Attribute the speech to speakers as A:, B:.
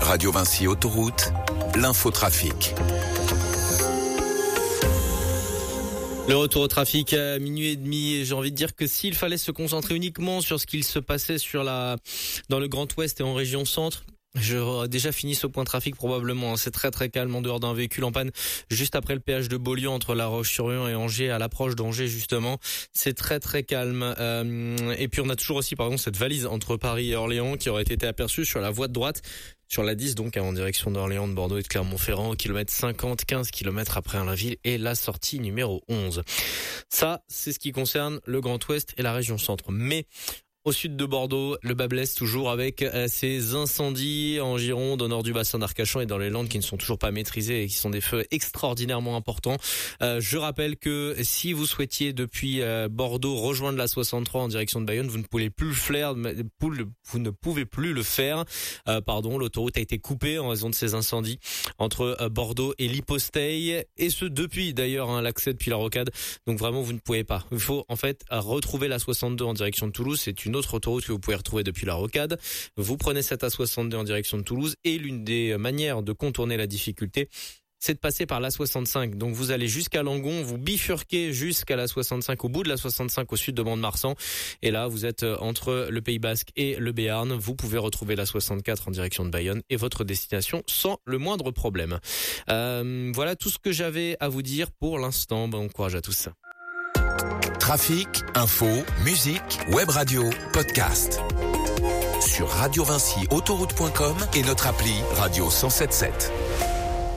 A: Radio Vinci Autoroute, l'infotrafic.
B: Le retour au trafic à minuit et demi, et j'ai envie de dire que s'il fallait se concentrer uniquement sur ce qu'il se passait dans le Grand Ouest et en région centre, j'aurais déjà fini ce point trafic probablement. C'est très très calme en dehors d'un véhicule en panne juste après le péage de Beaulieu entre La Roche-sur-Yon et Angers, à l'approche d'Angers justement. C'est très très calme. Et puis on a toujours aussi par exemple cette valise entre Paris et Orléans qui aurait été aperçue sur la voie de droite, sur la 10 donc en direction d'Orléans, de Bordeaux et de Clermont-Ferrand, au kilomètre 50, 15 km après Allainville et la sortie numéro 11. Ça, c'est ce qui concerne le Grand Ouest et la région centre. Mais au sud de Bordeaux, le bas blesse toujours avec ces incendies en Gironde, au nord du bassin d'Arcachon et dans les Landes qui ne sont toujours pas maîtrisés et qui sont des feux extraordinairement importants. Je rappelle que si vous souhaitiez depuis Bordeaux rejoindre la 63 en direction de Bayonne, vous ne pouvez plus le faire. L'autoroute a été coupée en raison de ces incendies entre Bordeaux et l'Hyposteille, et ce depuis d'ailleurs l'accès depuis la Rocade. Donc vraiment vous ne pouvez pas. Il faut en fait retrouver la 62 en direction de Toulouse. C'est une autre autoroute que vous pouvez retrouver depuis la Rocade. Vous prenez cette A62 en direction de Toulouse et l'une des manières de contourner la difficulté, c'est de passer par la 65. Donc vous allez jusqu'à Langon, vous bifurquez jusqu'à la 65, au bout de la 65 au sud de Mont-de-Marsan. Et là, vous êtes entre le Pays Basque et le Béarn. Vous pouvez retrouver la 64 en direction de Bayonne et votre destination sans le moindre problème. Voilà tout ce que j'avais à vous dire pour l'instant. Bon courage à tous.
A: Trafic, info, musique, web radio, podcast. Sur radiovinciautoroute.com et notre appli Radio 107.7.